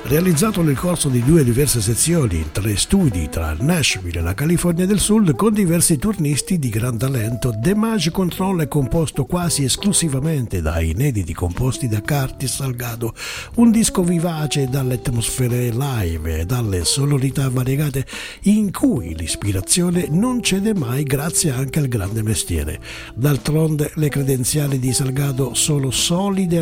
Realizzato nel corso di 2 diverse sezioni in 3 studi tra Nashville e la California del Sud con diversi turnisti di gran talento, Damage Control è composto quasi esclusivamente da inediti composti da Curtis Salgado, un disco vivace dalle atmosfere live e dalle sonorità variegate in cui l'ispirazione non cede mai grazie anche al grande mestiere. D'altronde le credenziali di Salgado sono solide